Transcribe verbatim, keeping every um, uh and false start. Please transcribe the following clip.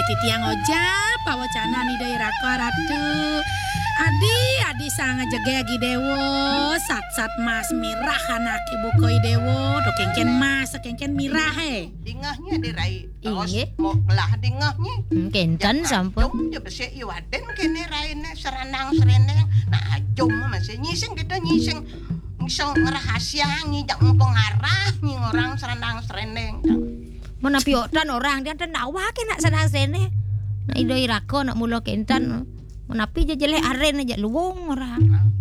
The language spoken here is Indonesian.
titiang ojap pawacana ni daerah karatu. Adi adi sang jegegi dewo sat sat mas mirah anaki bukoi dewo do kengken mas kengken mirah he. Dingahnya dirai. Iya. Mau melah dingahnya. Kencan sampun. Jom je besi iwaden kene raine serenang sereneng. Nah jom masih nyising kita nyising. Nyising rahasia ngijak pengarah nying orang serenang sereneng. Menapi otan orang dia tan nawah ke nak senang sene. Nak idoi rako nak mulo kentan. Menapi je jelek aren aja luwung orang.